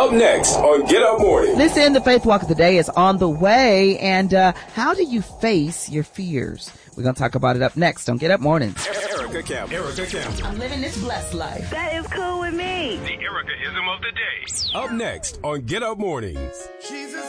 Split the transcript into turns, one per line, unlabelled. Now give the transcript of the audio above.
Up next on Get Up Morning.
Listen, the Faith Walk of the Day is on the way. And how do you face your fears? We're going to talk about it up next on Get Up Mornings.
Erica Campbell.
I'm living this blessed life.
That is cool with me.
The Erica-ism of the day. Up next on Get Up Mornings.
Jesus